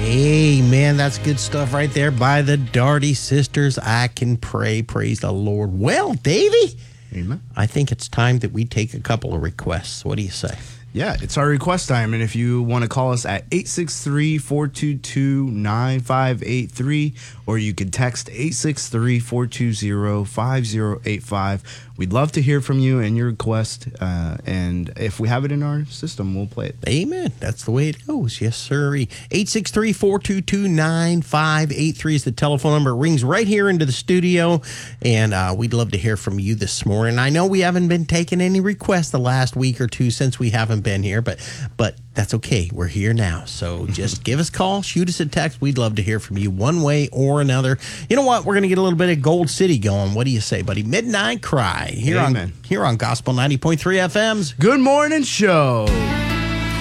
Amen. That's good stuff right there by the Daugherty Sisters. I Can Pray. Praise the Lord. Well, Davey, Amen. I think it's time that we take a couple of requests. What do you say? Yeah, it's our request time, and if you want to call us at 863-422-9583, or you can text 863-420-5085. We'd love to hear from you and your request, and if we have it in our system, we'll play it. Amen. That's the way it goes. Yes, sir. 863-422-9583 is the telephone number. It rings right here into the studio, and we'd love to hear from you this morning. I know we haven't been taking any requests the last week or two since we haven't been here, but that's okay. We're here now. So just give us a call, shoot us a text. We'd love to hear from you one way or another. You know what? We're going to get a little bit of Gold City going. What do you say, buddy? Midnight Cry here on Gospel 90.3 FM's Good Morning Show.